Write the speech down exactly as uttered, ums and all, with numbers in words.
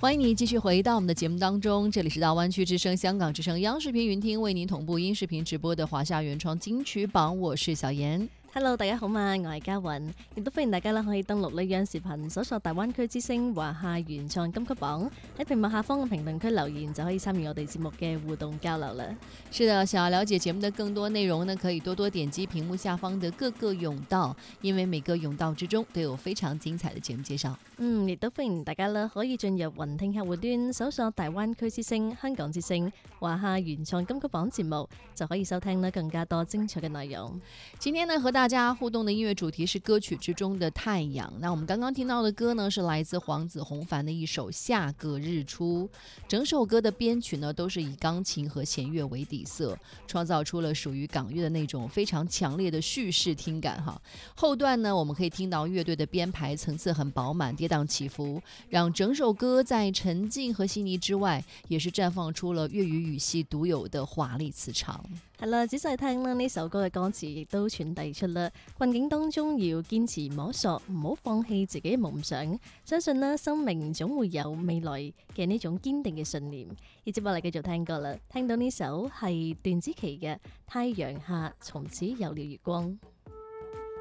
欢迎你继续回到我们的节目当中，这里是大湾区之声、香港之声、央视频云听为您同步音视频直播的華夏原創金曲榜，我是小妍。 Hello， 大家好嘛，我係嘉韻，亦都歡迎大家啦可以登錄呢央視頻搜索大灣區之聲華夏原創金曲榜，喺屏幕下方嘅評論區留言就可以參與我哋節目嘅互動交流啦。 是的，想要了解節目的更多內容呢，可以多多點擊屏幕下方的各個甬道，因為每個甬道之中都有非常精彩的節目介紹。 嗯，亦都歡迎大家啦可以進入雲聽客戶端搜索大灣區之聲、香港之聲、華夏原創金曲榜節目，就可以收聽呢更加多精彩嘅內容。 今天呢和大家互動的音樂主題是歌曲之中的太陽。那我們剛剛聽到的歌呢是來自黃子弘凡的一首《下個日出》，整首歌的編曲呢都是以鋼琴和弦樂為底色，創造出了屬於港樂的那種非常強烈的敘事聽感哈。後段呢我們可以聽到樂隊的編排層次很飽滿，跌宕起伏，讓整首歌在沉靜和細膩之外，也是綻放出了粵語語系獨有的華麗磁場。 係啦，仔細聽啦，呢首歌嘅歌詞亦都傳遞出啦，困境當中要堅持摸索，唔好放棄自己嘅夢想，相信啦，生命總會有未來嘅呢種堅定嘅信念。而接落嚟繼續聽歌啦，聽到呢首係段子琪嘅《太陽下從此有了月光》。